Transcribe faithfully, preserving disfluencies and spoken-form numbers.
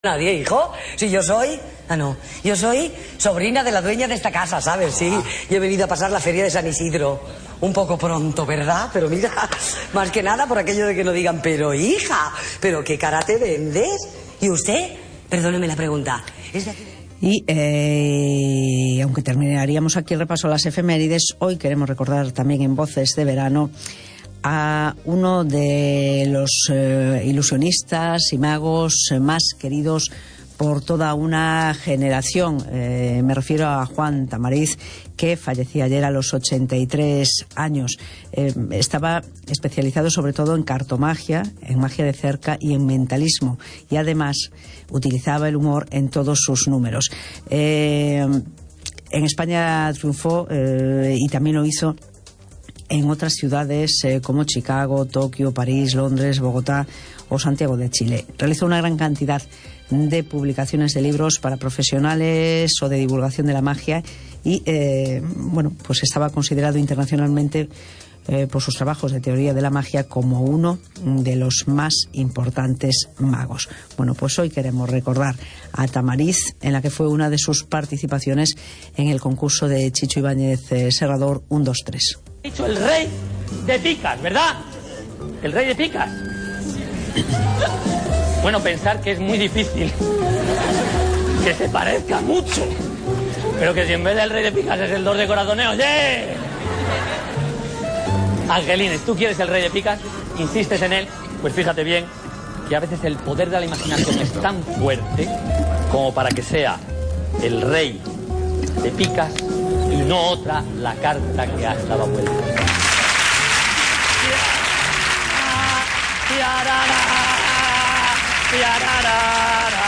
Nadie, hijo. Si yo soy... Ah, no. Yo soy sobrina de la dueña de esta casa, ¿sabes? Sí. Y he venido a pasar la feria de San Isidro. Un poco pronto, ¿verdad? Pero mira, más que nada por aquello de que no digan, pero hija, ¿pero qué cara te vendes? ¿Y usted? Perdóneme la pregunta. ¿Es de aquí? Y eh, aunque terminaríamos aquí el repaso a las efemérides, hoy queremos recordar también en Voces de Verano a uno de los eh, ilusionistas y magos eh, más queridos por toda una generación. Eh, me refiero a Juan Tamariz, que fallecía ayer a los ochenta y tres años. Eh, estaba especializado sobre todo en cartomagia, en magia de cerca y en mentalismo. Y además utilizaba el humor en todos sus números. Eh, en España triunfó eh, y también lo hizo en otras ciudades eh, como Chicago, Tokio, París, Londres, Bogotá o Santiago de Chile. Realizó una gran cantidad de publicaciones de libros para profesionales o de divulgación de la magia y, eh, bueno, pues estaba considerado internacionalmente eh, por sus trabajos de teoría de la magia como uno de los más importantes magos. Bueno, pues hoy queremos recordar a Tamariz, en la que fue una de sus participaciones en el concurso de Chicho Ibáñez eh, Serrador uno, dos, tres. Dicho el rey de picas, ¿verdad? El rey de picas. Bueno, pensar que es muy difícil que se parezca mucho, pero que si en vez del rey de picas es el dos de corazones, ¡oye! Angelines, ¿tú quieres el rey de picas? ¿Insistes en él? Pues fíjate bien que a veces el poder de la imaginación es tan fuerte como para que sea el rey de picas y no otra la carta que has dado vuelta. Tiarara, tiarara.